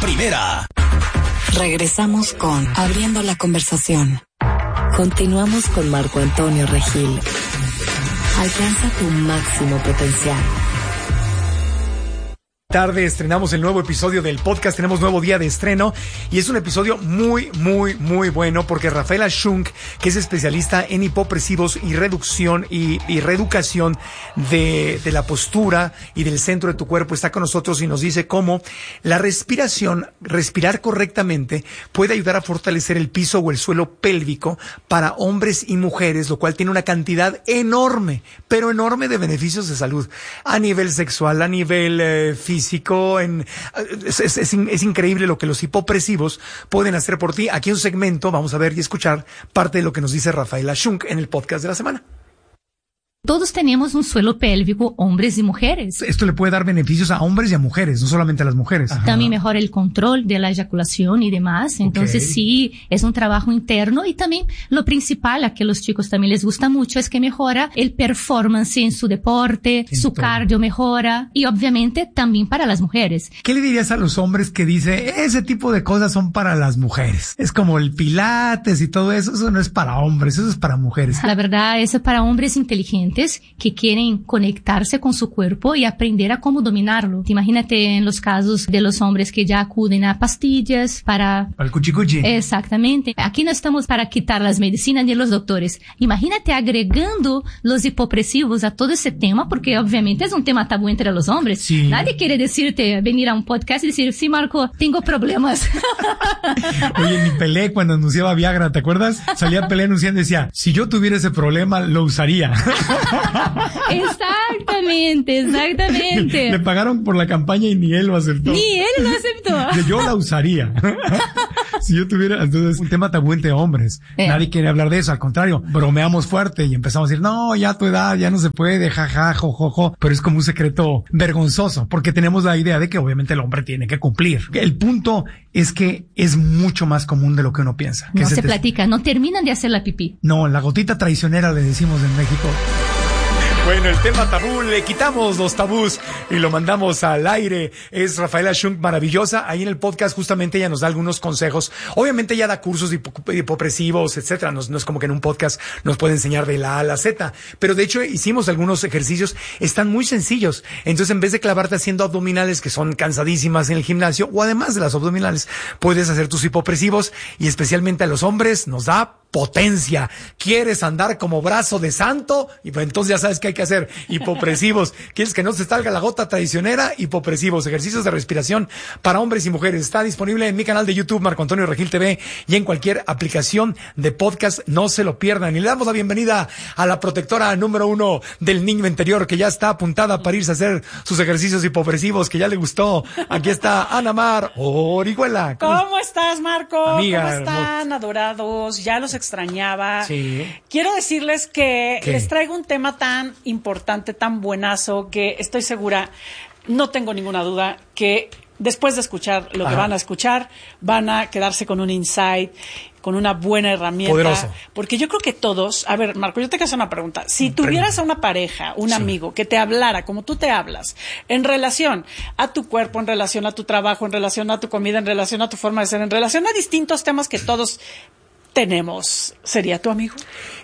primera. Regresamos con Abriendo la Conversación. Continuamos con Marco Antonio Regil. Alcanza tu máximo potencial. Tarde estrenamos el nuevo episodio del podcast, tenemos nuevo día de estreno y es un episodio muy bueno porque Rafaela Shunk, que es especialista en hipopresivos y reducción y reeducación de la postura y del centro de tu cuerpo, está con nosotros y nos dice cómo la respiración, respirar correctamente, puede ayudar a fortalecer el piso o el suelo pélvico para hombres y mujeres, lo cual tiene una cantidad enorme, pero enorme de beneficios de salud a nivel sexual, a nivel físico. Es increíble lo que los hipopresivos pueden hacer por ti. Aquí un segmento, vamos a ver y escuchar parte de lo que nos dice Rafaela Shunk en el podcast de la semana. Todos tenemos un suelo pélvico, hombres y mujeres. Esto le puede dar beneficios a hombres y a mujeres, no solamente a las mujeres. Ajá. También mejora el control de la eyaculación y demás. Entonces sí, es un trabajo interno y también lo principal, a que los chicos también les gusta mucho, es que mejora el performance en su deporte, su cardio mejora y obviamente también para las mujeres. ¿Qué le dirías a los hombres que dice ese tipo de cosas son para las mujeres? Es como el pilates y todo eso, eso no es para hombres, eso es para mujeres. La verdad, eso es para hombres inteligentes que quieren conectarse con su cuerpo y aprender a cómo dominarlo. Imagínate en los casos de los hombres que ya acuden a pastillas para el cuchicuchi. Exactamente. Aquí no estamos para quitar las medicinas ni los doctores. Imagínate agregando los hipopresivos a todo ese tema, porque obviamente es un tema tabú entre los hombres. Sí. Nadie quiere venir a un podcast y decir, sí, Marco, tengo problemas. Oye, mi Pelé cuando anunciaba Viagra, ¿te acuerdas? Salía Pelé anunciando y decía, si yo tuviera ese problema, lo usaría. Exactamente. Le pagaron por la campaña y ni él lo aceptó. Ni él lo aceptó. Yo la usaría. Si yo tuviera, entonces, un tema tabú entre hombres. Nadie quiere hablar de eso, al contrario, bromeamos fuerte y empezamos a decir, no, ya a tu edad, ya no se puede, jaja, jojojo, pero es como un secreto vergonzoso, porque tenemos la idea de que obviamente el hombre tiene que cumplir. El punto es que es mucho más común de lo que uno piensa. No se platica, no terminan de hacer la pipí. No, la gotita traicionera le decimos en México. Bueno, el tema tabú, le quitamos los tabús y lo mandamos al aire. Es Rafaela Shunk, maravillosa. Ahí en el podcast justamente ella nos da algunos consejos. Obviamente ella da cursos de hipopresivos, etcétera. No es como que en un podcast nos puede enseñar de la A a la Z. Pero de hecho hicimos algunos ejercicios, están muy sencillos. Entonces en vez de clavarte haciendo abdominales que son cansadísimas en el gimnasio, o además de las abdominales, puedes hacer tus hipopresivos y especialmente a los hombres nos da potencia. ¿Quieres andar como brazo de santo? Y pues entonces ya sabes qué hay que hacer. Hipopresivos. ¿Quieres que no se salga la gota traicionera? Hipopresivos. Ejercicios de respiración para hombres y mujeres. Está disponible en mi canal de YouTube, Marco Antonio Regil TV, y en cualquier aplicación de podcast. No se lo pierdan. Y le damos la bienvenida a la protectora número 1 del niño interior, que ya está apuntada para irse a hacer sus ejercicios hipopresivos, que ya le gustó. Aquí está Ana Mar Orihuela. ¿Cómo estás, Marco? Amiga, ¿cómo están, adorados? Ya los extrañaba. Sí. Quiero decirles que les traigo un tema tan importante, tan buenazo, que estoy segura, no tengo ninguna duda, que después de escuchar lo que van a escuchar, van a quedarse con un insight, con una buena herramienta. Poderoso. Porque yo creo que todos, a ver, Marco, yo te quiero hacer una pregunta. Si tuvieras a una pareja, un amigo, que te hablara como tú te hablas, en relación a tu cuerpo, en relación a tu trabajo, en relación a tu comida, en relación a tu forma de ser, en relación a distintos temas que todos tenemos, ¿sería tu amigo?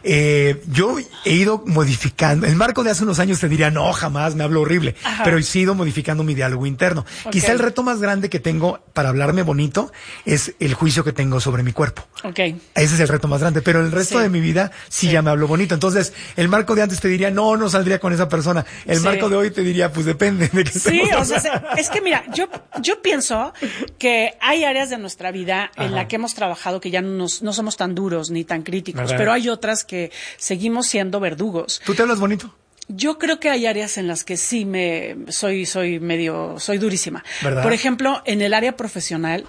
Yo he ido modificando. El Marco de hace unos años te diría, no, jamás, me hablo horrible. Ajá. Pero he ido modificando mi diálogo interno. Okay. Quizá el reto más grande que tengo para hablarme bonito es el juicio que tengo sobre mi cuerpo. Okay. Ese es el reto más grande. Pero el resto de mi vida sí ya me hablo bonito. Entonces, el Marco de antes te diría, no saldría con esa persona. El Marco de hoy te diría, pues depende de qué estemos hablando. O sea, es que mira, yo pienso que hay áreas de nuestra vida en la que hemos trabajado que ya no somos tan duros ni tan críticos, pero hay otras que seguimos siendo verdugos. ¿Tú te hablas bonito? Yo creo que hay áreas en las que sí soy durísima. ¿Verdad? Por ejemplo, en el área profesional,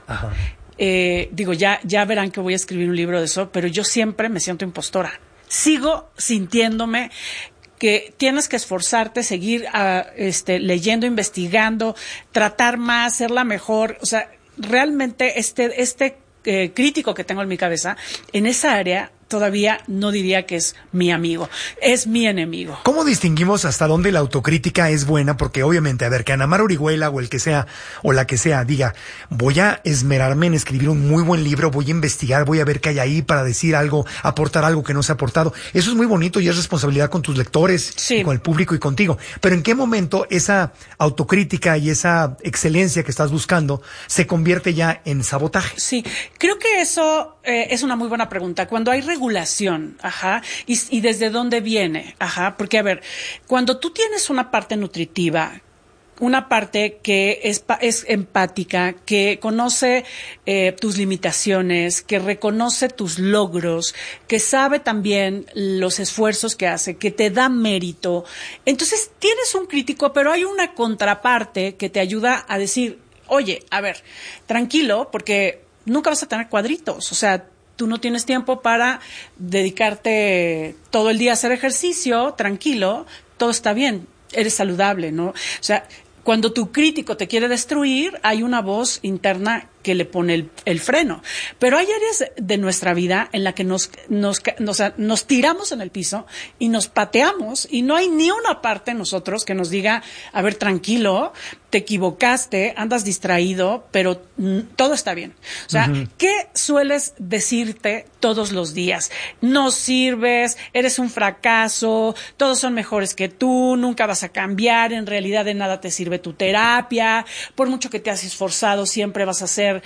ya verán que voy a escribir un libro de eso, pero yo siempre me siento impostora. Sigo sintiéndome que tienes que esforzarte, seguir leyendo, investigando, tratar más, ser la mejor. O sea, realmente crítico que tengo en mi cabeza, en esa área todavía no diría que es mi amigo, es mi enemigo. ¿Cómo distinguimos hasta dónde la autocrítica es buena? Porque obviamente, a ver, que Ana Mar Orihuela o el que sea, o la que sea, diga, voy a esmerarme en escribir un muy buen libro, voy a investigar, voy a ver qué hay ahí para decir algo, aportar algo que no se ha aportado. Eso es muy bonito y es responsabilidad con tus lectores, sí, con el público y contigo. Pero ¿en qué momento esa autocrítica y esa excelencia que estás buscando se convierte ya en sabotaje? Sí, creo que eso es una muy buena pregunta. Cuando hay regulación, y desde dónde viene, porque a ver, cuando tú tienes una parte nutritiva, una parte que es empática, que conoce tus limitaciones, que reconoce tus logros, que sabe también los esfuerzos que hace, que te da mérito. Entonces tienes un crítico, pero hay una contraparte que te ayuda a decir, oye, a ver, tranquilo, porque nunca vas a tener cuadritos, o sea, tú no tienes tiempo para dedicarte todo el día a hacer ejercicio, tranquilo, todo está bien, eres saludable, ¿no? O sea, cuando tu crítico te quiere destruir, hay una voz interna que le pone el freno. Pero hay áreas de nuestra vida en la que nos tiramos en el piso y nos pateamos y no hay ni una parte en nosotros que nos diga, a ver, tranquilo, te equivocaste, andas distraído, pero todo está bien. O sea, ¿qué sueles decirte todos los días? No sirves, eres un fracaso, todos son mejores que tú, nunca vas a cambiar, en realidad de nada te sirve tu terapia, por mucho que te has esforzado, siempre vas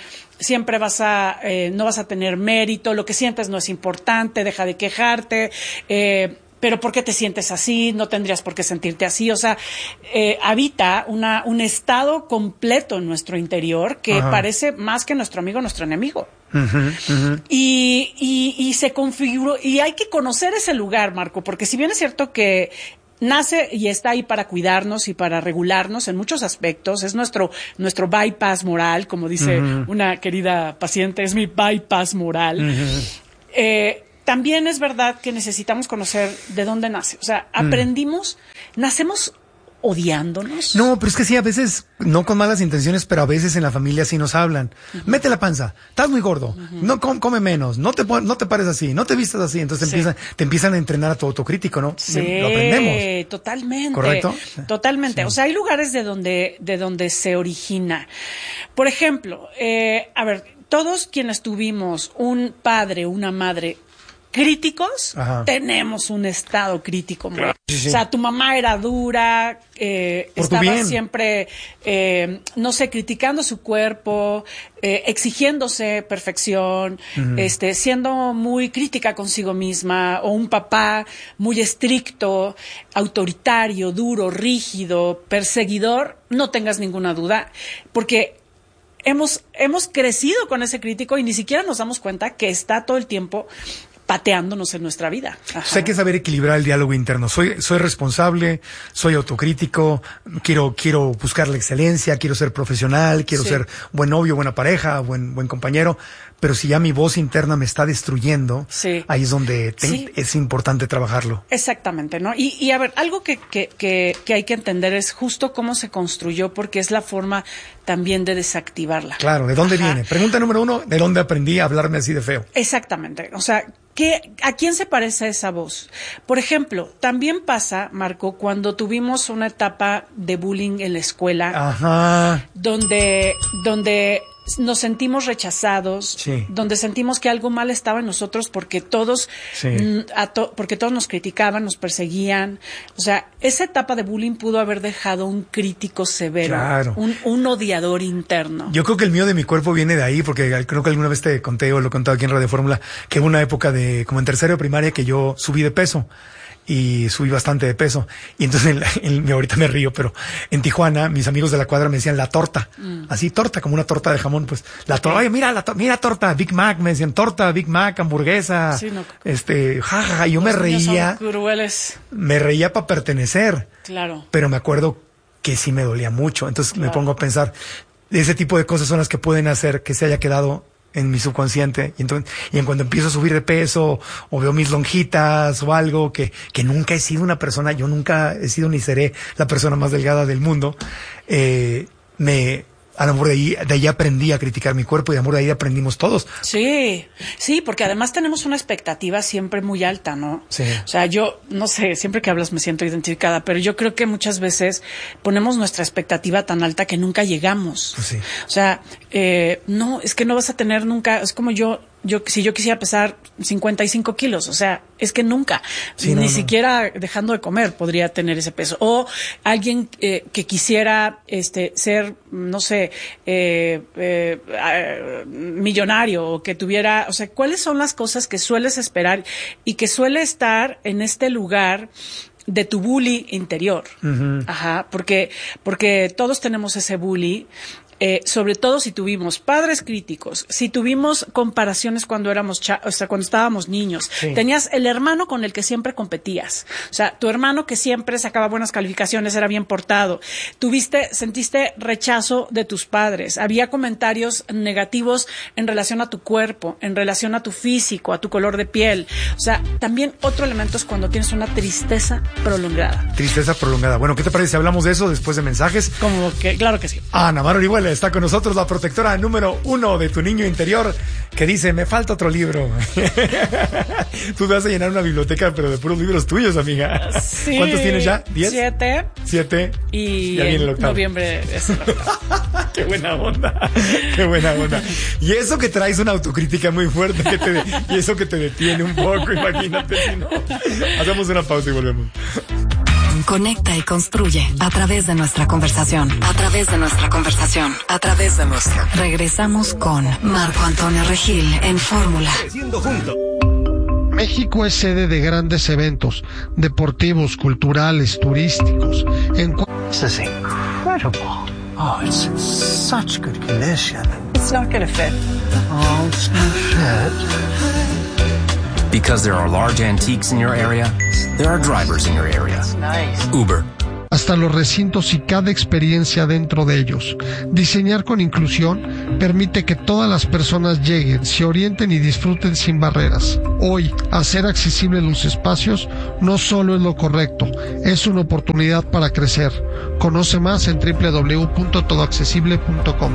a no vas a tener mérito, lo que sientes no es importante, deja de quejarte, pero ¿por qué te sientes así? No tendrías por qué sentirte así. O sea, habita un estado completo en nuestro interior que parece más que nuestro amigo, nuestro enemigo. Y se configuró, y hay que conocer ese lugar, Marco, porque si bien es cierto que nace y está ahí para cuidarnos y para regularnos en muchos aspectos, es nuestro bypass moral, como dice una querida paciente, es mi bypass moral. También es verdad que necesitamos conocer de dónde nace. O sea, nacemos odiándonos. No, pero es que sí, a veces, no con malas intenciones, pero a veces en la familia sí nos hablan. Mete la panza, estás muy gordo, no come menos, no te pares así, no te vistas así. Entonces te empiezan a entrenar a tu autocrítico, ¿no? Sí, lo aprendemos. Totalmente. ¿Correcto? Totalmente. Sí. O sea, hay lugares de donde se origina. Por ejemplo, a ver, todos quienes tuvimos un padre, una madre críticos, tenemos un estado crítico. Claro, sí. O sea, tu mamá era dura, estaba siempre, no sé, criticando su cuerpo, exigiéndose perfección, siendo muy crítica consigo misma, o un papá muy estricto, autoritario, duro, rígido, perseguidor, no tengas ninguna duda, porque hemos crecido con ese crítico y ni siquiera nos damos cuenta que está todo el tiempo pateándonos en nuestra vida. Hay que saber equilibrar el diálogo interno. Soy responsable, soy autocrítico, quiero buscar la excelencia, quiero ser profesional, quiero ser buen novio, buena pareja, buen compañero, pero si ya mi voz interna me está destruyendo, ahí es donde es importante trabajarlo. Exactamente, ¿no? Y a ver, algo que hay que entender es justo cómo se construyó, porque es la forma también de desactivarla. Claro, ¿de dónde viene? Pregunta número 1, ¿de dónde aprendí a hablarme así de feo? Exactamente, o sea, ¿a quién se parece esa voz? Por ejemplo, también pasa, Marco, cuando tuvimos una etapa de bullying en la escuela, donde nos sentimos rechazados, donde sentimos que algo mal estaba en nosotros porque todos nos criticaban, nos perseguían. O sea, esa etapa de bullying pudo haber dejado un crítico severo, un odiador interno. Yo creo que el mío de mi cuerpo viene de ahí, porque creo que alguna vez te conté o lo he contado aquí en Radio Fórmula, que hubo una época como en tercero de primaria que yo subí de peso. Y subí bastante de peso. Y entonces, ahorita me río, pero en Tijuana, mis amigos de la cuadra me decían la torta. Así, torta, como una torta de jamón, pues. La torta, oye, mira torta, Big Mac, me decían torta, Big Mac, hamburguesa. Sí, no. Y yo me reía. Son crueles. Me reía para pertenecer. Claro. Pero me acuerdo que sí me dolía mucho. Entonces me pongo a pensar, ese tipo de cosas son las que pueden hacer que se haya quedado en mi subconsciente, y en cuando empiezo a subir de peso o veo mis lonjitas o algo que nunca he sido una persona, yo nunca he sido ni seré la persona más delgada del mundo, me A lo mejor de ahí aprendí a criticar mi cuerpo y a lo mejor de ahí aprendimos todos. Sí, porque además tenemos una expectativa siempre muy alta, ¿no? Sí. O sea, yo, no sé, siempre que hablas me siento identificada, pero yo creo que muchas veces ponemos nuestra expectativa tan alta que nunca llegamos. Pues sí. O sea, no, es que no vas a tener nunca, es como si yo quisiera pesar 55 kilos, o sea, es que nunca, ni siquiera dejando de comer podría tener ese peso. O alguien que quisiera ser, no sé, millonario, o que tuviera, o sea, ¿cuáles son las cosas que sueles esperar y que suele estar en este lugar de tu bully interior? Uh-huh. Ajá, porque todos tenemos ese bully. Sobre todo si tuvimos padres críticos, si tuvimos comparaciones cuando éramos cuando estábamos niños. Sí. Tenías el hermano con el que siempre competías. O sea, tu hermano que siempre sacaba buenas calificaciones, era bien portado. Sentiste rechazo de tus padres. Había comentarios negativos en relación a tu cuerpo, en relación a tu físico, a tu color de piel. O sea, también otro elemento es cuando tienes una tristeza prolongada. Tristeza prolongada. Bueno, ¿qué te parece si hablamos de eso después de mensajes? Como que, claro que sí. Ana Mar Orihuela está con nosotros, la protectora número 1 de tu niño interior, que dice, me falta otro libro. Tú vas a llenar una biblioteca, pero de puros libros tuyos, amiga. Sí. ¿Cuántos tienes ya? ¿10? 7. Y ya viene el octavo. Noviembre es el octavo. Qué buena onda. Qué buena onda. Y eso que traes una autocrítica muy fuerte, y eso que te detiene un poco, imagínate si no. Hacemos una pausa y volvemos. Conecta y construye a través de nuestra conversación. A través de nuestra conversación. A través de nuestra. Regresamos con Marco Antonio Regil en Fórmula. México es sede de grandes eventos deportivos, culturales, turísticos. This is incredible. Oh, it's in such good condition. It's not going to fit. Oh, it's going to fit. Because there are large antiques in your area, there are drivers in your area. Nice. Uber. Hasta los recintos y cada experiencia dentro de ellos. Diseñar con inclusión permite que todas las personas lleguen, se orienten y disfruten sin barreras. Hoy, hacer accesibles los espacios no solo es lo correcto, es una oportunidad para crecer. Conoce más en www.todoaccesible.com.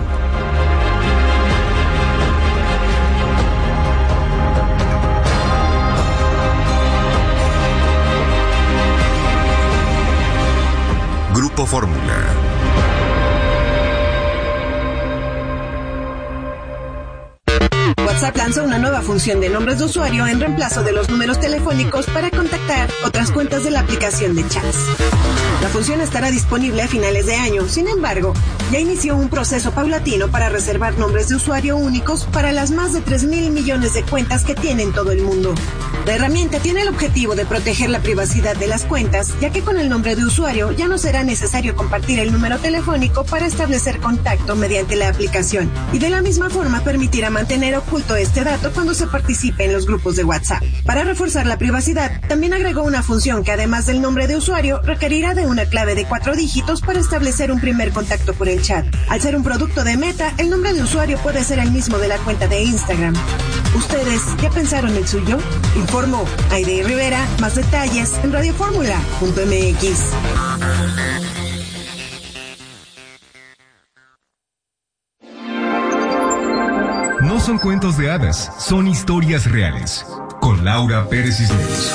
Grupo Fórmula. WhatsApp lanza una nueva función de nombres de usuario en reemplazo de los números telefónicos para contactar otras cuentas de la aplicación de chats. La función estará disponible a finales de año, sin embargo, ya inició un proceso paulatino para reservar nombres de usuario únicos para las más de 3,000 millones de cuentas que tiene en todo el mundo. La herramienta tiene el objetivo de proteger la privacidad de las cuentas, ya que con el nombre de usuario ya no será necesario compartir el número telefónico para establecer contacto mediante la aplicación, y de la misma forma permitirá mantener oculto este dato cuando se participe en los grupos de WhatsApp. Para reforzar la privacidad, también agregó una función que además del nombre de usuario requerirá de una clave de 4 dígitos para establecer un primer contacto por el chat. Al ser un producto de Meta, el nombre de usuario puede ser el mismo de la cuenta de Instagram. ¿Ustedes ya pensaron el suyo? Informó Aide Rivera. Más detalles en radioformula.mx. No son cuentos de hadas, son historias reales. Con Laura Pérez Cisneros.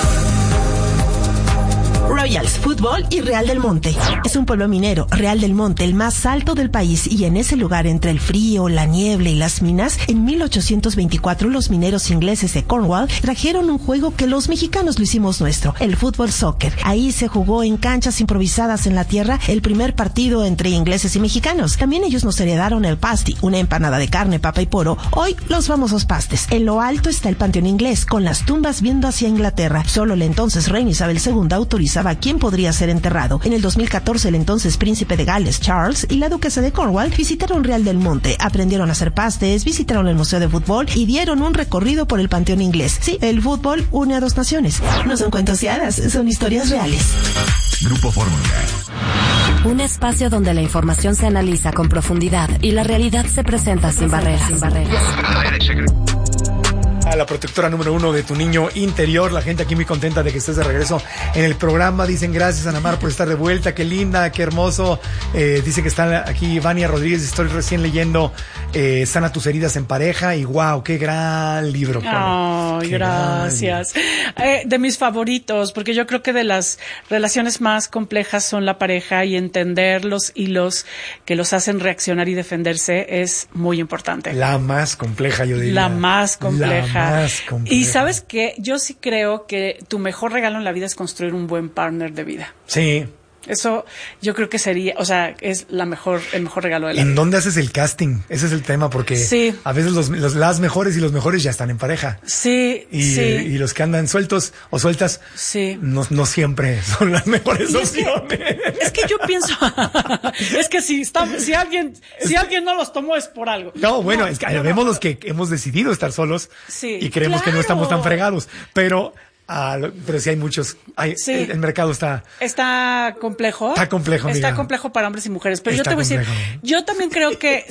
Royals Fútbol y Real del Monte. Es un pueblo minero, Real del Monte, el más alto del país, y en ese lugar, entre el frío, la niebla y las minas, en 1824 los mineros ingleses de Cornwall trajeron un juego que los mexicanos lo hicimos nuestro, el fútbol soccer. Ahí se jugó en canchas improvisadas en la tierra el primer partido entre ingleses y mexicanos. También ellos nos heredaron el pasty, una empanada de carne, papa y poro, hoy los famosos pastes. En lo alto está el Panteón Inglés, con las tumbas viendo hacia Inglaterra. Solo la entonces reina Isabel II autorizaba a quién podría ser enterrado. En el 2014, el entonces príncipe de Gales, Charles, y la duquesa de Cornwall visitaron Real del Monte, aprendieron a hacer pastes, visitaron el museo de fútbol y dieron un recorrido por el Panteón Inglés. Sí, el fútbol une a dos naciones. No son cuentos y hadas, son historias reales. Grupo Fórmula. Un espacio donde la información se analiza con profundidad y la realidad se presenta sin barreras. a la protectora número 1 de tu niño interior. La gente aquí muy contenta de que estés de regreso en el programa. Dicen gracias, Ana Mar, por estar de vuelta. Qué linda, qué hermoso. Dice que está aquí Vania Rodríguez. Estoy recién leyendo Sana tus heridas en pareja. Y wow, qué gran libro. Ay, gracias. De mis favoritos, porque yo creo que de las relaciones más complejas son la pareja, y entender los hilos que los hacen reaccionar y defenderse es muy importante. La más compleja, yo diría. La más compleja. La más compleja. Y ¿sabes qué? Yo sí creo que tu mejor regalo en la vida es construir un buen partner de vida. Sí. Eso yo creo que sería, o sea, es el mejor regalo de la vida. ¿En dónde haces el casting? Ese es el tema, porque sí, a veces las mejores y los mejores ya están en pareja. Sí, y los que andan sueltos o sueltas, sí, no siempre son las mejores opciones. Es que yo pienso, es que si alguien no los tomó es por algo. No, bueno, es que vemos los que hemos decidido estar solos, sí, y creemos que no estamos tan fregados, pero sí hay muchos. Sí. El mercado está complejo. Está complejo, Está amiga. complejo para hombres y mujeres. Pero yo te voy a decir, yo también creo que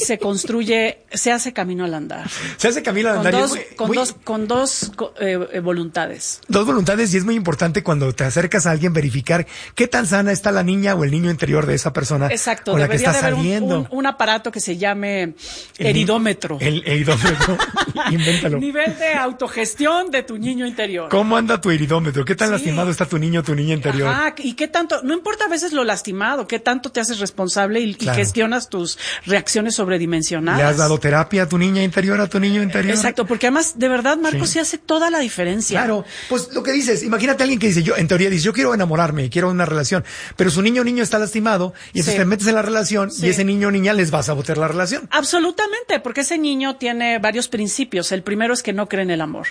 se hace camino al andar. Se hace camino al andar. Con dos voluntades. Dos voluntades, y es muy importante cuando te acercas a alguien verificar qué tan sana está la niña o el niño interior de esa persona. Exacto, con la que está debería de haber saliendo. un aparato que se llame eridómetro. El eridómetro. Invéntalo. Nivel de autogestión de tu niño interior. ¿Cómo anda tu eridómetro? ¿Qué tan lastimado está tu niño o tu niña interior? Ajá, y qué tanto, no importa a veces lo lastimado, qué tanto te haces responsable y gestionas tus reacciones sobredimensionadas. ¿Le has dado terapia a tu niña interior, a tu niño interior? Exacto, porque además, de verdad, Marco, sí hace toda la diferencia. Claro, pues lo que dices, imagínate a alguien que dice, yo quiero enamorarme, quiero una relación, pero su niño o niña está lastimado, y entonces te metes en la relación, y ese niño o niña les va a sabotear la relación. Absolutamente, porque ese niño tiene varios principios. El primero es que no cree en el amor.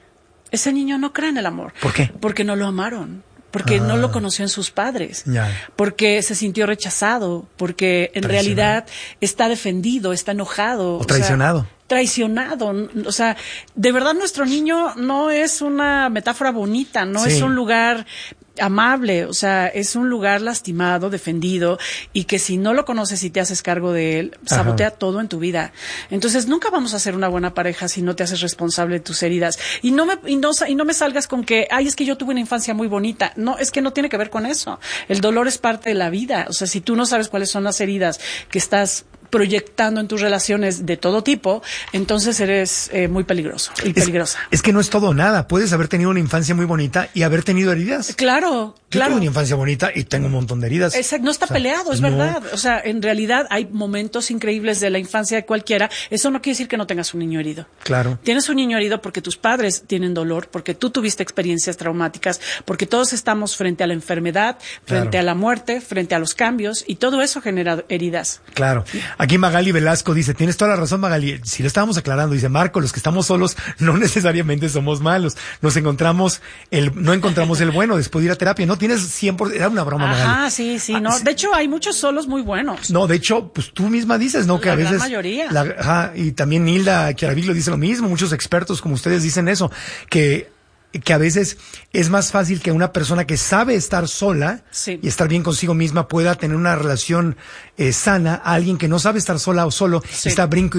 Ese niño no cree en el amor. ¿Por qué? Porque no lo amaron. Porque no lo conoció en sus padres. Ya. Porque se sintió rechazado. Porque en realidad está defendido, está enojado. O traicionado. Traicionado. O sea, de verdad nuestro niño no es una metáfora bonita, no es un lugar amable, o sea, es un lugar lastimado, defendido, y que si no lo conoces y te haces cargo de él, sabotea todo en tu vida. Entonces, nunca vamos a ser una buena pareja si no te haces responsable de tus heridas. Y no me salgas con que, es que yo tuve una infancia muy bonita. No, es que no tiene que ver con eso. El dolor es parte de la vida. O sea, si tú no sabes cuáles son las heridas que estás proyectando en tus relaciones de todo tipo, entonces eres muy peligroso y peligrosa. Es que no es todo o nada. Puedes haber tenido una infancia muy bonita y haber tenido heridas. Claro. Yo tuve una infancia bonita y tengo un montón de heridas. Exacto, no está peleado, es verdad. O sea, en realidad hay momentos increíbles de la infancia de cualquiera. Eso no quiere decir que no tengas un niño herido. Claro. Tienes un niño herido porque tus padres tienen dolor, porque tú tuviste experiencias traumáticas, porque todos estamos frente a la enfermedad, frente a la muerte, frente a los cambios, y todo eso genera heridas. Claro. Aquí Magali Velasco dice, tienes toda la razón, Magali. Si lo estábamos aclarando, dice Marco, los que estamos solos no necesariamente somos malos. No encontramos el bueno después de ir a terapia. No tienes 100%, era una broma, Magali. Sí, no. De hecho, hay muchos solos muy buenos. No, de hecho, pues tú misma dices, ¿no? Que a veces. La gran mayoría. Y también Nilda Chiaraviglio dice lo mismo. Muchos expertos como ustedes dicen eso, que a veces es más fácil que una persona que sabe estar sola y estar bien consigo misma pueda tener una relación sana a alguien que no sabe estar sola o solo, está brinco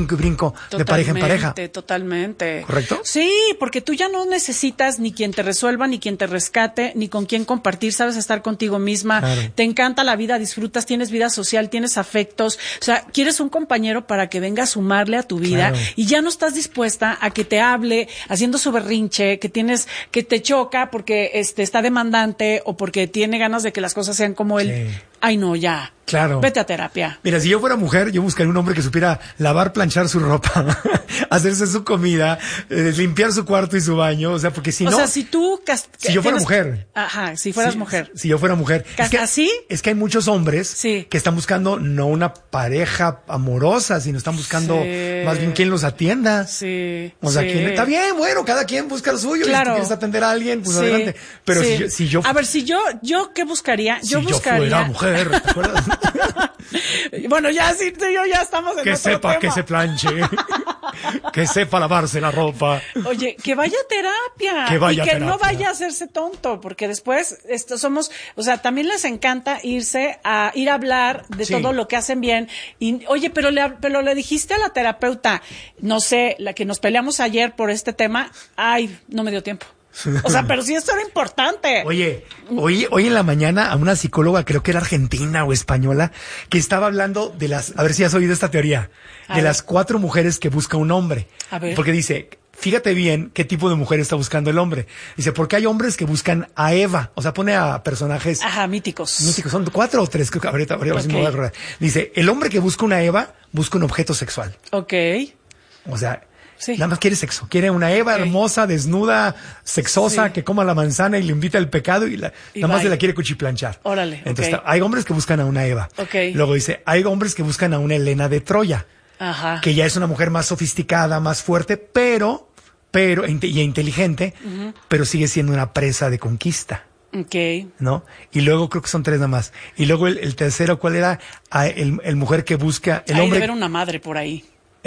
de pareja en pareja. Totalmente. ¿Correcto? Sí, porque tú ya no necesitas ni quien te resuelva, ni quien te rescate, ni con quien compartir, sabes estar contigo misma, te encanta la vida, disfrutas, tienes vida social, tienes afectos, o sea, quieres un compañero para que venga a sumarle a tu vida y ya no estás dispuesta a que te hable haciendo su berrinche, que te choca porque está demandante o porque tiene ganas de que las cosas sean como él. Ay, no, ya. Claro. Vete a terapia. Mira, si yo fuera mujer, yo buscaría un hombre que supiera lavar, planchar su ropa, hacerse su comida, limpiar su cuarto y su baño, o sea, porque si no... O sea, si yo fuera mujer. Ajá, si fueras mujer. Si yo fuera mujer. ¿Así? Es que hay muchos hombres que están buscando no una pareja amorosa, sino están buscando más bien quien los atienda. Sí. O sea, quien está bien, bueno, cada quien busca lo suyo. Claro. Y si tú quieres atender a alguien, pues adelante. Pero si yo... A ver, si yo ¿qué buscaría? Yo fuera mujer. ¿Te acuerdas? Bueno, ya sí, tú y yo ya estamos en que otro sepa tema. que se planche. Que sepa lavarse la ropa. Oye, que vaya a terapia. Que y que no vaya a hacerse tonto, porque después también les encanta ir a hablar de todo lo que hacen bien. Y, oye, pero le dijiste a la terapeuta, no sé, la que nos peleamos ayer por este tema, ay, no me dio tiempo. O sea, pero sí esto era importante. Oye, hoy en la mañana a una psicóloga, creo que era argentina o española, que estaba hablando de a ver si has oído esta teoría, de las 4 mujeres que busca un hombre. A ver. Porque dice, fíjate bien qué tipo de mujer está buscando el hombre. Dice, porque hay hombres que buscan a Eva, o sea, pone a personajes. Ajá, míticos. Son 4 o 3, creo que ahorita okay. Me voy a acordar. Dice, el hombre que busca una Eva busca un objeto sexual. Ok. O sea, nada más quiere sexo. Quiere una Eva hermosa, desnuda, sexosa, que coma la manzana y le invita al pecado y nada más se la quiere cuchiplanchar. Órale. Entonces, hay hombres que buscan a una Eva. Okay. Luego dice, hay hombres que buscan a una Helena de Troya. Ajá. Que ya es una mujer más sofisticada, más fuerte, pero y inteligente, pero sigue siendo una presa de conquista. Okay. ¿No? Y luego creo que son 3 nada más. Y luego el tercero, ¿cuál era? El mujer que busca, el hombre. Debe haber una madre por ahí.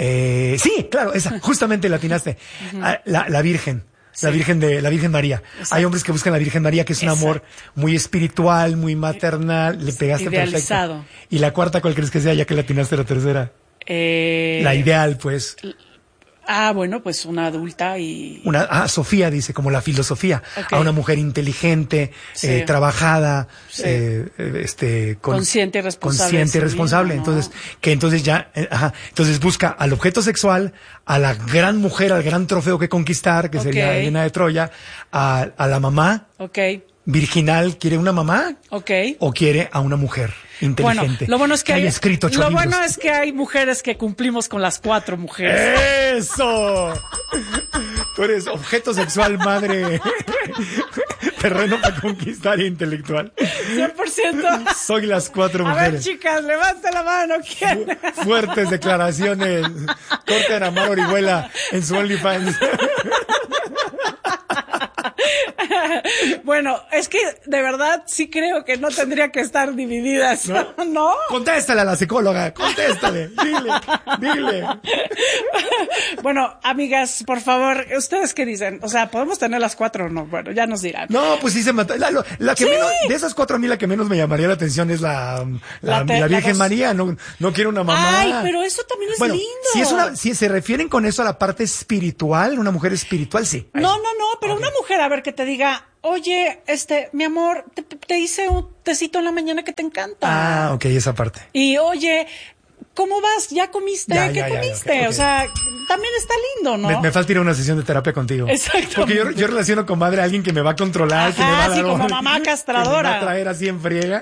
Sí, claro, esa, justamente la atinaste. La Virgen. Sí. La Virgen María. Exacto. Hay hombres que buscan la Virgen María, que es un amor muy espiritual, muy maternal. Le pegaste idealizado. Perfecto. ¿Y la cuarta cuál crees que sea, ya que la atinaste la tercera? La ideal, pues. Bueno, pues una adulta y... Sofía dice, como la filosofía. Okay. A una mujer inteligente, trabajada, consciente y responsable. Entonces, entonces busca al objeto sexual, a la gran mujer, al gran trofeo que conquistar, que sería Helena de Troya, a la mamá. Virginal, ¿quiere una mamá? O quiere a una mujer inteligente. Bueno, lo bueno es que hay escrito 8 libros. Bueno es que hay mujeres que cumplimos con las 4 mujeres. ¡Eso! Tú eres objeto sexual, madre. Terreno para conquistar e intelectual. 100%. Soy las 4 mujeres. A ver, chicas, levanta la mano. ¿Quién? Fuertes declaraciones. Corten a Mar Orihuela en su OnlyFans. Bueno, es que de verdad sí creo que no tendría que estar divididas, ¿no? Contéstale a la psicóloga, contéstale, dile. Bueno, amigas, por favor, ¿ustedes qué dicen? O sea, ¿podemos tener las 4 o no? Bueno, ya nos dirán. No, pues sí se mata. La que menos, de esas 4 a mí la que menos me llamaría la atención es la Virgen María, no quiero una mamá. Ay, pero eso también es lindo. Si se refieren con eso a la parte espiritual, una mujer espiritual, sí. No, pero una mujer, a ver, que te diga, oye, mi amor, te hice un tecito en la mañana que te encanta. Ok, esa parte. Y oye, ¿cómo vas? ¿Ya comiste? ¿Qué comiste? Okay. O sea, también está lindo, ¿no? Me falta ir a una sesión de terapia contigo. Exacto. Porque yo relaciono con madre a alguien que me va a controlar, que me va a dar como mamá castradora. Que me va a traer así en friega.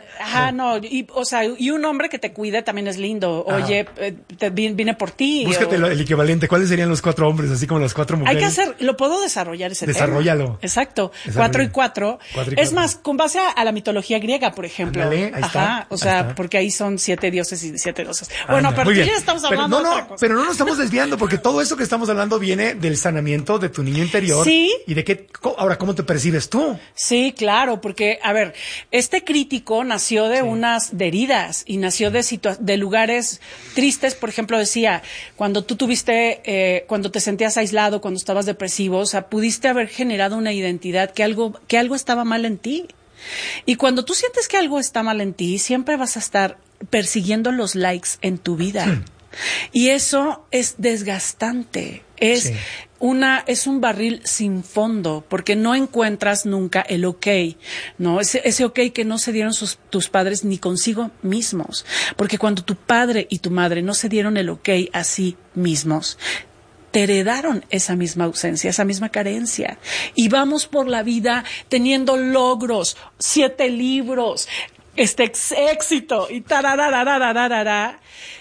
Y un hombre que te cuide también es lindo. Oye, vine por ti. Búscate el equivalente. ¿Cuáles serían los 4 hombres, así como las 4 mujeres? Lo puedo desarrollar ese tema. Desarróllalo. Exacto. 4 y 4. Es más, con base a la mitología griega, por ejemplo. Ándale, ahí está. O sea, porque ahí son 7 dioses y 7 diosas. Bueno, pero tú ya estamos hablando de otra cosa. Pero no nos estamos desviando, porque todo eso que estamos hablando viene del sanamiento de tu niño interior. Sí. Y de ahora, ¿cómo te percibes tú? Sí, claro, porque, a ver, este crítico nació de unas heridas y nació de lugares tristes. Por ejemplo, decía, cuando tú cuando te sentías aislado, cuando estabas depresivo, o sea, pudiste haber generado una identidad que algo estaba mal en ti. Y cuando tú sientes que algo está mal en ti, siempre vas a estar persiguiendo los likes en tu vida. Y eso es desgastante. Es un barril sin fondo, porque no encuentras nunca el ok, ¿no? Ese ok que no se dieron tus padres ni consigo mismos. Porque cuando tu padre y tu madre no se dieron el ok a sí mismos, te heredaron esa misma ausencia, esa misma carencia. Y vamos por la vida teniendo logros, 7 libros, éxito y tararararararara.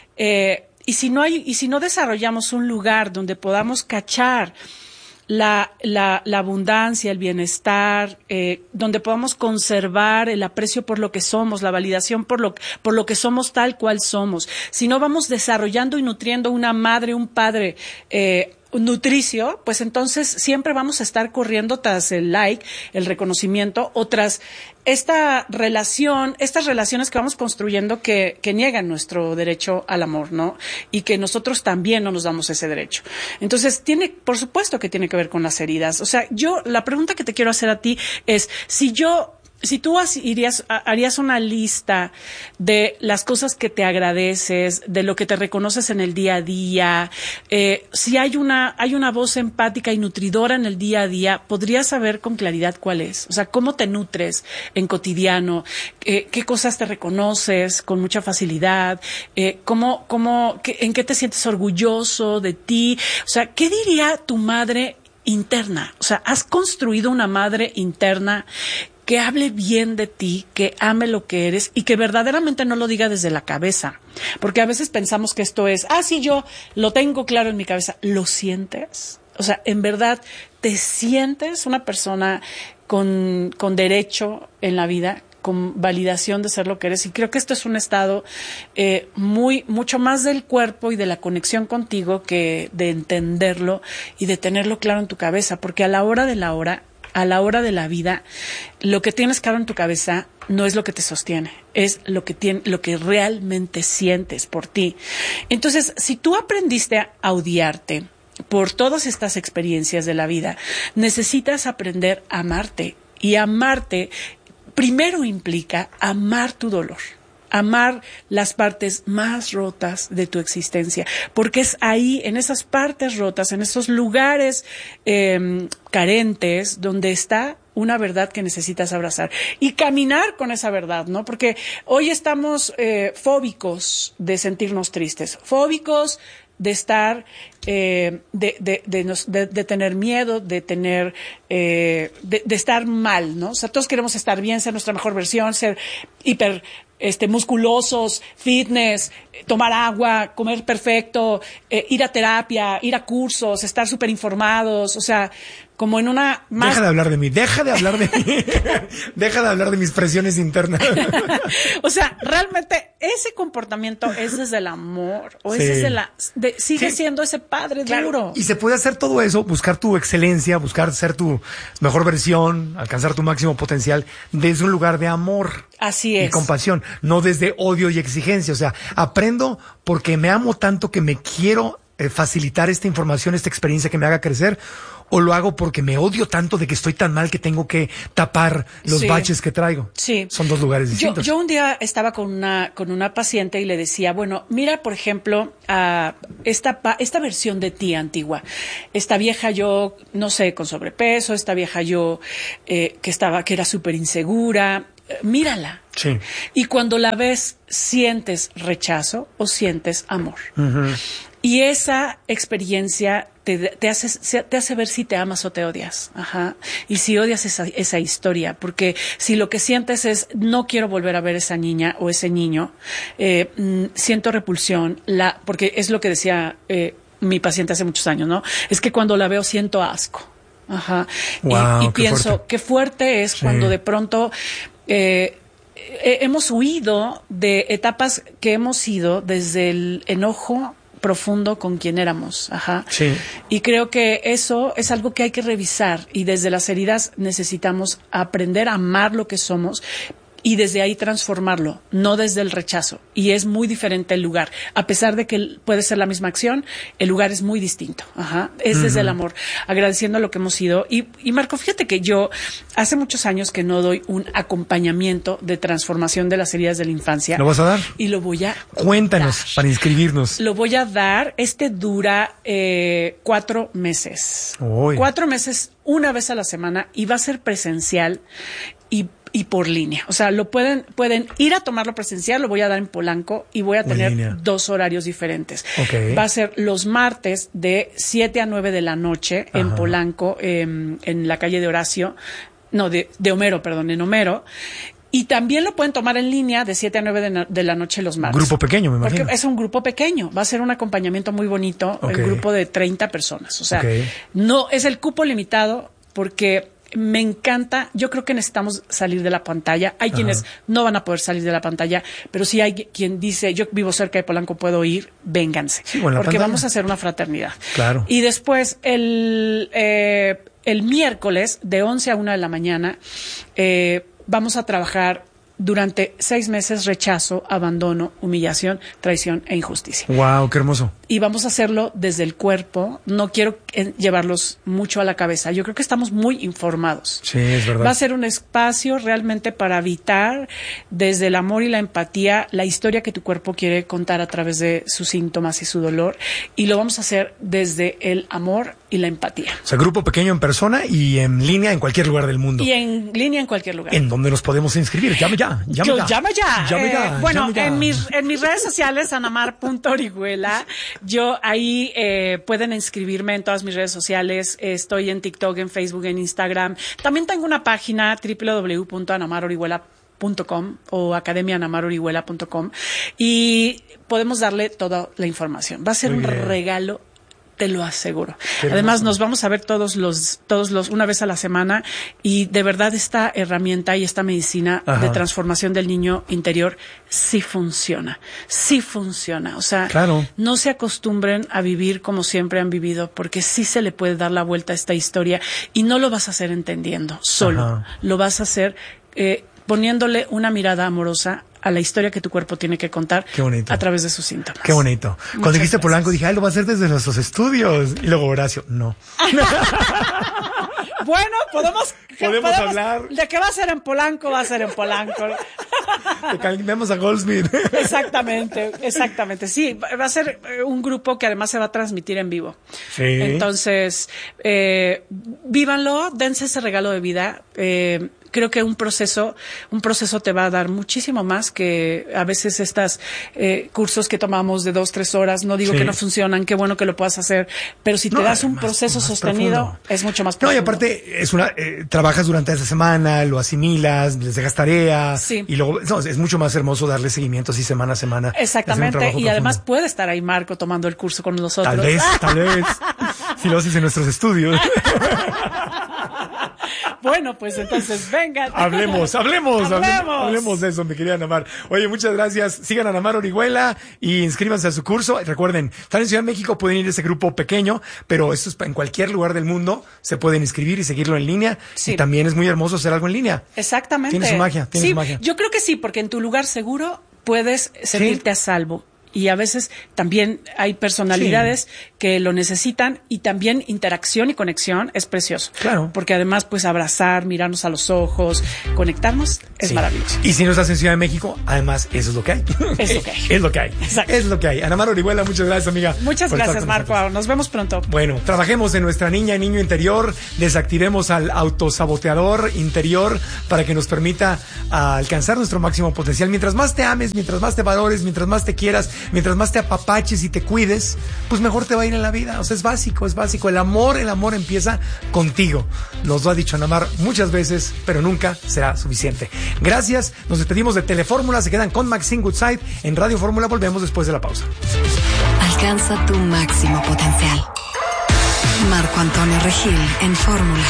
Y si no desarrollamos un lugar donde podamos cachar la abundancia, el bienestar, donde podamos conservar el aprecio por lo que somos, la validación por lo que somos tal cual somos, si no vamos desarrollando y nutriendo una madre, un padre nutricio, pues entonces siempre vamos a estar corriendo tras el like, el reconocimiento, o tras estas relaciones que vamos construyendo que niegan nuestro derecho al amor, ¿no? Y que nosotros también no nos damos ese derecho. Entonces, por supuesto que tiene que ver con las heridas. O sea, la pregunta que te quiero hacer a ti es, si tú harías una lista de las cosas que te agradeces, de lo que te reconoces en el día a día, si hay una voz empática y nutridora en el día a día, ¿podrías saber con claridad cuál es? O sea, ¿cómo te nutres en cotidiano? ¿Qué cosas te reconoces con mucha facilidad? ¿En qué te sientes orgulloso de ti? O sea, ¿qué diría tu madre interna? O sea, ¿has construido una madre interna que hable bien de ti, que ame lo que eres y que verdaderamente no lo diga desde la cabeza? Porque a veces pensamos que esto es, sí, yo lo tengo claro en mi cabeza. ¿Lo sientes? O sea, ¿en verdad te sientes una persona con derecho en la vida, con validación de ser lo que eres? Y creo que esto es un estado mucho más del cuerpo y de la conexión contigo que de entenderlo y de tenerlo claro en tu cabeza, porque a la hora de la vida, lo que tienes claro en tu cabeza no es lo que te sostiene, es lo que realmente sientes por ti. Entonces, si tú aprendiste a odiarte por todas estas experiencias de la vida, necesitas aprender a amarte. Y amarte primero implica amar tu dolor, amar las partes más rotas de tu existencia, porque es ahí, en esas partes rotas, en esos lugares carentes, donde está una verdad que necesitas abrazar y caminar con esa verdad, ¿no? Porque hoy estamos fóbicos de sentirnos tristes, fóbicos de estar, de tener miedo, de estar mal, ¿no? O sea, todos queremos estar bien, ser nuestra mejor versión, ser hiper musculosos, fitness, tomar agua, comer perfecto, ir a terapia, ir a cursos, estar súper informados, o sea, como en una más... Deja de hablar de mí, deja de hablar de mis presiones internas. O sea, realmente ese comportamiento es desde el amor, o es desde sigue siendo ese padre duro. Y se puede hacer todo eso, buscar tu excelencia, buscar ser tu mejor versión, alcanzar tu máximo potencial desde un lugar de amor. Así es. Y compasión, no desde odio y exigencia. O sea, aprendo porque me amo tanto que me quiero facilitar esta información, esta experiencia que me haga crecer, o lo hago porque me odio tanto de que estoy tan mal que tengo que tapar los baches que traigo. Sí. Son dos lugares distintos. Yo un día estaba con una paciente y le decía, bueno, mira, por ejemplo, esta versión de ti antigua. Esta vieja yo, no sé, con sobrepeso, esta vieja yo que era súper insegura. Mírala. Sí. Y cuando la ves, ¿sientes rechazo o sientes amor? Uh-huh. Y esa experiencia te hace ver si te amas o te odias. Ajá. Y si odias esa historia, porque si lo que sientes es no quiero volver a ver esa niña o ese niño, siento repulsión, porque es lo que decía mi paciente hace muchos años, ¿no? Es que cuando la veo siento asco. Ajá. Wow, y pienso, qué fuerte es cuando de pronto hemos huido de etapas que hemos ido desde el enojo profundo con quien éramos. Ajá. Sí. Y creo que eso es algo que hay que revisar, y desde las heridas necesitamos aprender a amar lo que somos y desde ahí transformarlo, no desde el rechazo. Y es muy diferente el lugar. A pesar de que puede ser la misma acción, el lugar es muy distinto. Ajá. Es desde el amor, agradeciendo lo que hemos sido. Y Marco, fíjate que yo hace muchos años que no doy un acompañamiento de transformación de las heridas de la infancia. ¿Lo vas a dar? Y lo voy a Cuéntanos, dar. Para inscribirnos. Lo voy a dar. Dura 4 meses. Uy. 4 meses, una vez a la semana, y va a ser presencial y por línea. O sea, pueden ir a tomarlo presencial, lo voy a dar en Polanco y voy a tener 2 horarios diferentes. Okay. Va a ser los martes de 7 a 9 de la noche en Polanco, en la calle de Horacio, de Homero, perdón, en Homero. Y también lo pueden tomar en línea de 7 a 9 de la noche los martes. Grupo pequeño, me imagino. Porque es un grupo pequeño. Va a ser un acompañamiento muy bonito, el grupo de 30 personas. O sea, no es el cupo limitado porque Me encanta. Yo creo que necesitamos salir de la pantalla. Hay quienes no van a poder salir de la pantalla, pero si hay quien dice, yo vivo cerca de Polanco, puedo ir, vénganse. Sí, porque pantalla. Vamos a hacer una fraternidad. Claro. Y después, el miércoles, de 11 a 1 de la mañana, vamos a trabajar durante 6 meses rechazo, abandono, humillación, traición e injusticia. ¡Wow! ¡Qué hermoso! Y vamos a hacerlo desde el cuerpo. No quiero llevarlos mucho a la cabeza. Yo creo que estamos muy informados. Sí, es verdad. Va a ser un espacio realmente para habitar desde el amor y la empatía la historia que tu cuerpo quiere contar a través de sus síntomas y su dolor. Y lo vamos a hacer desde el amor y la empatía. O sea, grupo pequeño en persona y en línea en cualquier lugar del mundo. Y en línea en cualquier lugar. ¿En dónde nos podemos inscribir? Llame ya. Llama ya. Bueno, llame ya. En mis redes sociales, anamar.orihuela, yo ahí pueden inscribirme en todas mis redes sociales. Estoy en TikTok, en Facebook, en Instagram. También tengo una página www.anamarorihuela.com o academianamarorihuela.com y podemos darle toda la información. Va a ser un regalo, te lo aseguro. Además, nos vamos a ver todos los una vez a la semana y de verdad esta herramienta y esta medicina de transformación del niño interior sí funciona. Sí funciona. O sea, no se acostumbren a vivir como siempre han vivido, porque sí se le puede dar la vuelta a esta historia y no lo vas a hacer entendiendo solo. Lo vas a hacer poniéndole una mirada amorosa a la historia que tu cuerpo tiene que contar a través de sus síntomas. Qué bonito. Cuando dijiste Polanco, dije, lo va a hacer desde nuestros estudios. Y luego Horacio, no. Bueno, podemos hablar. De que va a ser en Polanco, va a ser en Polanco. Te cambiamos a Goldsmith. Exactamente. Sí, va a ser un grupo que además se va a transmitir en vivo. Sí. Entonces, vívanlo, dense ese regalo de vida. Creo que un proceso te va a dar muchísimo más que a veces estos cursos que tomamos de 2-3 horas. No digo que no funcionan, qué bueno que lo puedas hacer, pero si te das un proceso sostenido, profundo. Es mucho más profundo. No, y aparte trabajas durante esa semana, lo asimilas, les dejas tarea, y luego es mucho más hermoso darle seguimiento así semana a semana. Exactamente, y además puede estar ahí Marco tomando el curso con nosotros. Tal vez, si lo haces en nuestros estudios. Bueno, pues entonces vengan. Hablemos de eso, mi querida Anamar. Oye, muchas gracias. Sigan a Anamar Orihuela y inscríbanse a su curso. Recuerden, están en Ciudad de México, pueden ir a ese grupo pequeño, pero esto es en cualquier lugar del mundo. Se pueden inscribir y seguirlo en línea. Sí. Y también es muy hermoso hacer algo en línea. Exactamente. Tiene su magia. Yo creo que sí, porque en tu lugar seguro puedes sentirte a salvo. Y a veces también hay personalidades que lo necesitan y también interacción y conexión es precioso. Claro. Porque además, pues abrazar, mirarnos a los ojos, conectarnos es maravilloso. Y si no estás en Ciudad de México, además, eso es lo que hay. Es lo que hay. Exacto. Es lo que hay. Anamar Orihuela, muchas gracias, amiga. Muchas gracias, Marco. Nos vemos pronto. Bueno, trabajemos en nuestra niña y niño interior, desactivemos al autosaboteador interior para que nos permita alcanzar nuestro máximo potencial. Mientras más te ames, mientras más te valores, mientras más te quieras, mientras más te apapaches y te cuides, pues mejor te va a ir en la vida. O sea, es básico. El amor empieza contigo. Nos lo ha dicho Anamar muchas veces, pero nunca será suficiente. Gracias. Nos despedimos de Telefórmula. Se quedan con Maxine Goodside en Radio Fórmula. Volvemos después de la pausa. Alcanza tu máximo potencial. Marco Antonio Regil en Fórmula.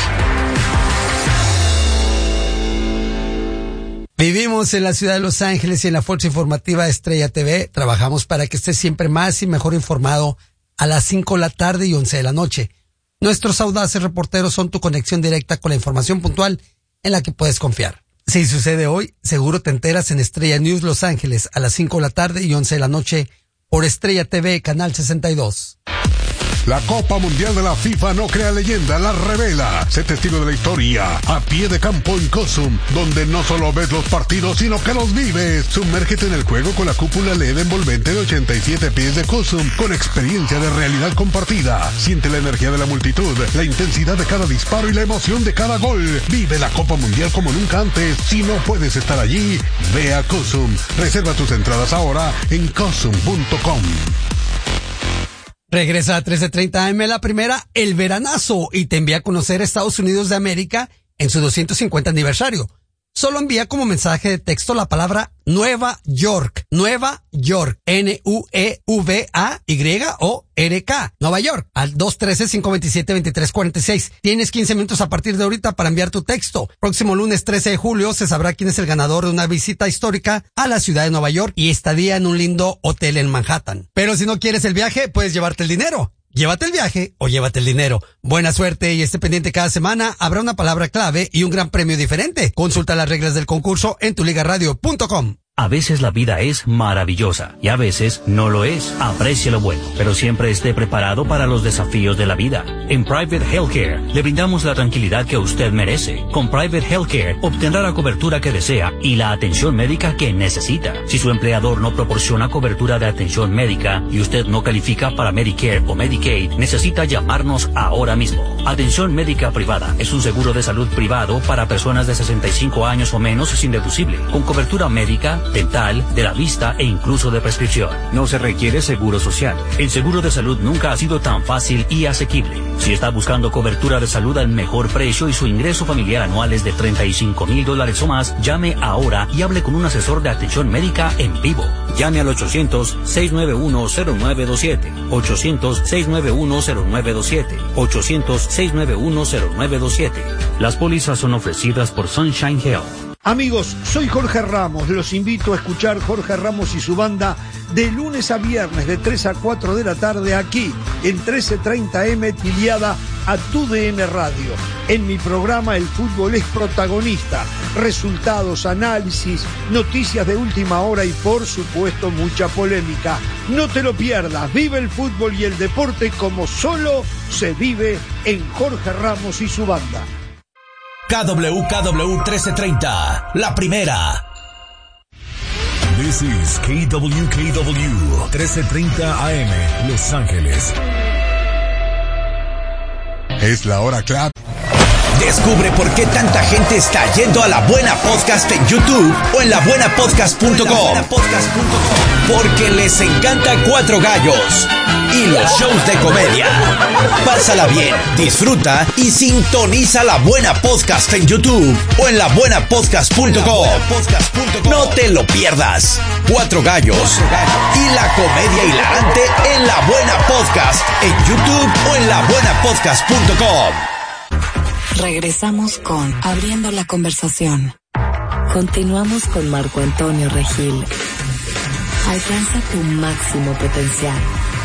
Vivimos en la ciudad de Los Ángeles y en la Fuerza Informativa Estrella TV. Trabajamos para que estés siempre más y mejor informado a las 5 de la tarde y 11 de la noche. Nuestros audaces reporteros son tu conexión directa con la información puntual en la que puedes confiar. Si sucede hoy, seguro te enteras en Estrella News Los Ángeles a las 5 de la tarde y 11 de la noche por Estrella TV, Canal 62. La Copa Mundial de la FIFA no crea leyenda, la revela. Sé testigo de la historia a pie de campo en COSUM, donde no solo ves los partidos, sino que los vives. Sumérgete en el juego con la cúpula LED envolvente de 87 pies de COSUM, con experiencia de realidad compartida. Siente la energía de la multitud, la intensidad de cada disparo y la emoción de cada gol. Vive la Copa Mundial como nunca antes. Si no puedes estar allí, ve a COSUM. Reserva tus entradas ahora en COSUM.com. Regresa a 13:30 AM la primera, El Veranazo, y te envía a conocer Estados Unidos de América en su 250 aniversario. Solo envía como mensaje de texto la palabra Nueva York. Nueva York. N-U-E-V-A-Y-O-R-K. Nueva York. Al 213-527-2346. Tienes 15 minutos a partir de ahorita para enviar tu texto. Próximo lunes 13 de julio se sabrá quién es el ganador de una visita histórica a la ciudad de Nueva York y estadía en un lindo hotel en Manhattan. Pero si no quieres el viaje, puedes llevarte el dinero. Llévate el viaje o llévate el dinero. Buena suerte y esté pendiente cada semana. Habrá una palabra clave y un gran premio diferente. Consulta las reglas del concurso en tuligaradio.com. A veces la vida es maravillosa y a veces no lo es. Aprecia lo bueno, pero siempre esté preparado para los desafíos de la vida. En Private Healthcare le brindamos la tranquilidad que usted merece. Con Private Healthcare obtendrá la cobertura que desea y la atención médica que necesita. Si su empleador no proporciona cobertura de atención médica y usted no califica para Medicare o Medicaid, necesita llamarnos ahora mismo. Atención médica privada es un seguro de salud privado para personas de 65 años o menos sin deducible, con cobertura médica, dental, de la vista e incluso de prescripción. No se requiere seguro social. El seguro de salud nunca ha sido tan fácil y asequible. Si está buscando cobertura de salud al mejor precio y su ingreso familiar anual es de $35,000 o más, llame ahora y hable con un asesor de atención médica en vivo. Llame al 800-691-0927. 800-691-0927. 800-691-0927. Las pólizas son ofrecidas por Sunshine Health. Amigos, soy Jorge Ramos. Los invito a escuchar Jorge Ramos y su banda de lunes a viernes de 3 a 4 de la tarde aquí en 1330M Tiliada a TUDN Radio. En mi programa el fútbol es protagonista. Resultados, análisis, noticias de última hora y por supuesto mucha polémica. No te lo pierdas. Vive el fútbol y el deporte como solo se vive en Jorge Ramos y su banda. KWKW 1330, la primera. This is KWKW 1330 AM, Los Ángeles. Es la hora clave. Descubre por qué tanta gente está yendo a La Buena Podcast en YouTube o en labuenapodcast.com. Porque les encanta Cuatro Gallos y los shows de comedia. Pásala bien, disfruta y sintoniza La Buena Podcast en YouTube o en labuenapodcast.com. No te lo pierdas. Cuatro Gallos y la comedia hilarante en La Buena Podcast en YouTube o en labuenapodcast.com. Regresamos con Abriendo la Conversación. Continuamos con Marco Antonio Regil. Alcanza tu máximo potencial.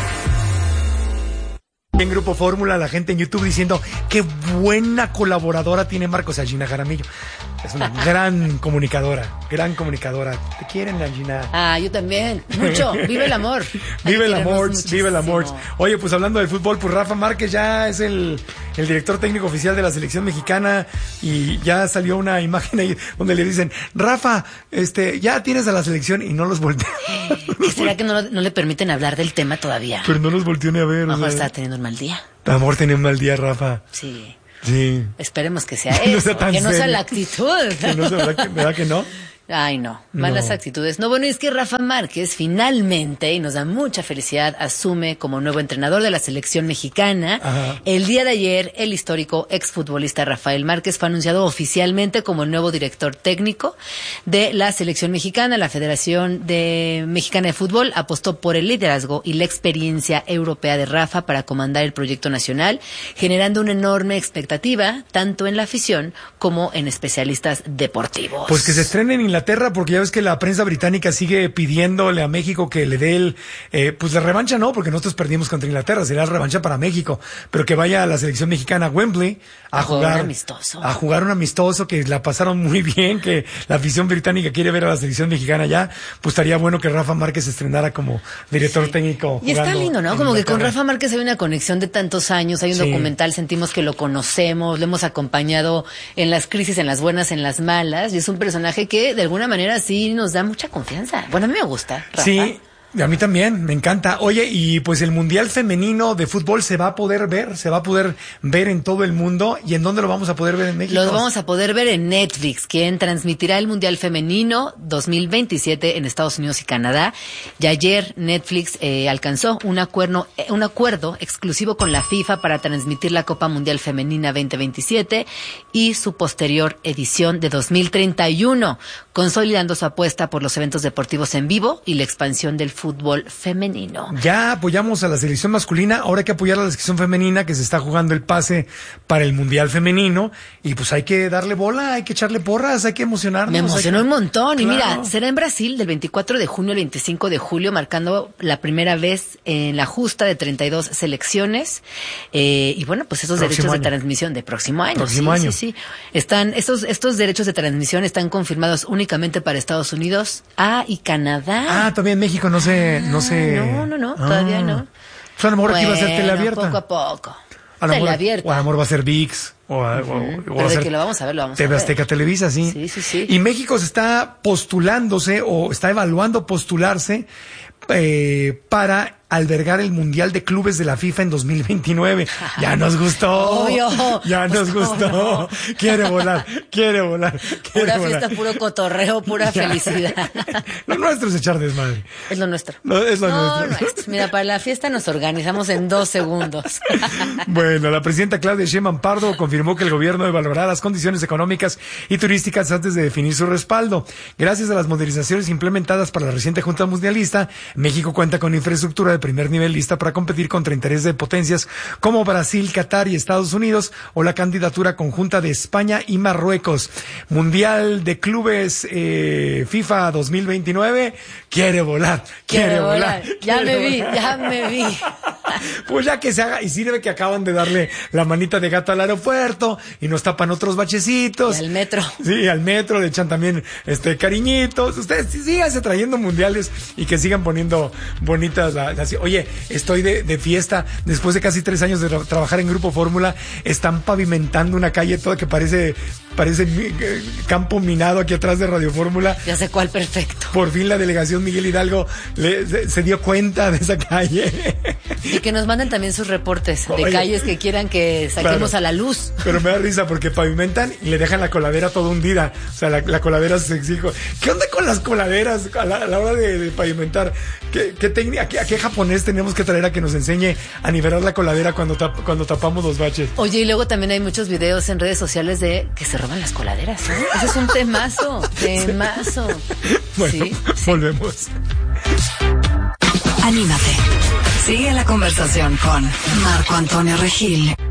En Grupo Fórmula, la gente en YouTube diciendo qué buena colaboradora tiene Marcos, a Gina Jaramillo. Es una gran comunicadora. ¿Te quieren, Gina? Ah, yo también. Mucho. Vive el amor. Vive el amor. Oye, pues hablando del fútbol, pues Rafa Márquez ya es el director técnico oficial de la selección mexicana y ya salió una imagen ahí donde le dicen, Rafa, ya tienes a la selección y no los voltea. ¿Será que no le permiten hablar del tema todavía? Pero no los volteó ni a ver. Mejor está teniendo un mal día. Amor, tenía un mal día, Rafa. Sí. Esperemos que sea eso, que no sea la actitud. ¿Verdad que no? Ay, no, malas actitudes. No, bueno, es que Rafa Márquez finalmente, y nos da mucha felicidad, asume como nuevo entrenador de la selección mexicana. Ajá. El día de ayer, el histórico exfutbolista Rafael Márquez fue anunciado oficialmente como el nuevo director técnico de la selección mexicana. La Federación Mexicana de Fútbol apostó por el liderazgo y la experiencia europea de Rafa para comandar el proyecto nacional, generando una enorme expectativa, tanto en la afición como en especialistas deportivos. Pues que se estrene en Inglaterra, porque ya ves que la prensa británica sigue pidiéndole a México que le dé pues la revancha, no, porque nosotros perdimos contra Inglaterra, sería la revancha para México, pero que vaya a la selección mexicana a Wembley a jugar un amistoso, que la pasaron muy bien, que la afición británica quiere ver a la selección mexicana ya, pues estaría bueno que Rafa Márquez se estrenara como director técnico. Y está lindo, ¿no? Como que con Rafa Márquez hay una conexión de tantos años, hay un documental, sentimos que lo conocemos, lo hemos acompañado en las crisis, en las buenas, en las malas, y es un personaje que de alguna manera sí nos da mucha confianza. Bueno, a mí me gusta, Rafa. Sí, A mí también, me encanta. Oye, y pues el Mundial Femenino de Fútbol se va a poder ver en todo el mundo. ¿Y en dónde lo vamos a poder ver en México? Lo vamos a poder ver en Netflix, quien transmitirá el Mundial Femenino 2027 en Estados Unidos y Canadá. Y ayer Netflix alcanzó un acuerdo exclusivo con la FIFA para transmitir la Copa Mundial Femenina 2027 y su posterior edición de 2031, consolidando su apuesta por los eventos deportivos en vivo y la expansión del fútbol femenino. Ya apoyamos a la selección masculina, ahora hay que apoyar a la selección femenina que se está jugando el pase para el Mundial Femenino y pues hay que darle bola, hay que echarle porras, hay que emocionarnos. Me emocionó un montón. Claro. Y mira, será en Brasil del 24 de junio al 25 de julio, marcando la primera vez en la justa de 32 selecciones y bueno, pues esos derechos de transmisión de próximo año. Sí. Están estos derechos de transmisión están confirmados únicamente para Estados Unidos y Canadá. También México no sé. No, todavía no. Pues a lo mejor aquí va a ser teleabierta. Poco a poco. Teleabierta. O a lo mejor va a ser ViX. Pero de que lo vamos a ver, TV Azteca, Televisa, sí. Sí. Y México se está postulándose o está evaluando postularse para albergar el Mundial de Clubes de la FIFA en 2029. Ya nos gustó. Obvio. Ya nos gustó. No. Quiere volar. Pura fiesta, puro cotorreo, pura felicidad. Lo nuestro es echar desmadre. Es lo nuestro. Es lo nuestro. Mira, para la fiesta nos organizamos en 2 segundos. Bueno, la presidenta Claudia Sheinbaum Pardo confirmó que el gobierno evaluará las condiciones económicas y turísticas antes de definir su respaldo. Gracias a las modernizaciones implementadas para la reciente Junta Mundialista, México cuenta con infraestructura de primer nivel lista para competir contra intereses de potencias como Brasil, Qatar y Estados Unidos o la candidatura conjunta de España y Marruecos. Mundial de Clubes FIFA 2029 quiere volar. Ya me vi. Pues ya que se haga, y sirve que acaban de darle la manita de gato al aeropuerto y nos tapan otros bachecitos. Y al metro. Sí, al metro le echan también cariñitos. Ustedes síganse trayendo mundiales y que sigan poniendo bonitas las. Oye, estoy de fiesta. Después de casi 3 años de trabajar en Grupo Fórmula, están pavimentando una calle toda que parece campo minado aquí atrás de Radio Fórmula. Ya sé cuál, perfecto. Por fin la delegación Miguel Hidalgo se dio cuenta de esa calle. Y que nos manden también sus reportes de calles que quieran que saquemos a la luz. Pero me da risa porque pavimentan y le dejan la coladera toda hundida. O sea, la coladera se exijo. ¿Qué onda con las coladeras a la hora de pavimentar? ¿Qué técnica, a qué japonés tenemos que traer a que nos enseñe a nivelar la coladera cuando tapamos los baches? Oye, y luego también hay muchos videos en redes sociales de que se roban las coladeras, ¿eh? Ese es un temazo. Bueno, sí. Volvemos. Anímate. Sigue la conversación con Marco Antonio Regil.